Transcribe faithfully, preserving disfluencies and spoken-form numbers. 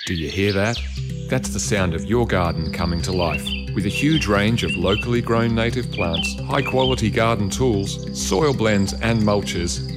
Do you hear that? That's the sound of your garden coming to life. With a huge range of locally grown native plants, high-quality garden tools, soil blends and mulches,